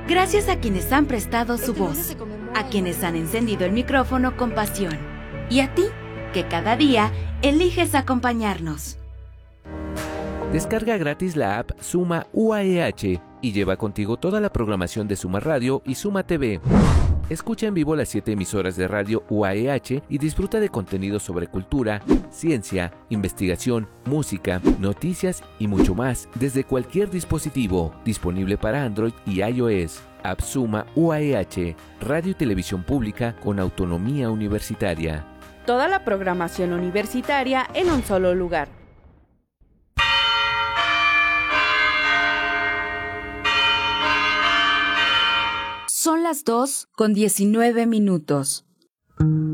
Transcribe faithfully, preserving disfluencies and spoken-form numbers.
Gracias a quienes han prestado su voz, a quienes han encendido el micrófono con pasión, y a ti, que cada día eliges acompañarnos. Descarga gratis la app Suma U A E H y lleva contigo toda la programación de Suma Radio y Suma T V. Escucha en vivo las siete emisoras de radio U A E H y disfruta de contenido sobre cultura, ciencia, investigación, música, noticias y mucho más desde cualquier dispositivo, disponible para Android y iOS. App Suma U A E H, radio y televisión pública con autonomía universitaria. Toda la programación universitaria en un solo lugar. Son las dos con diecinueve minutos.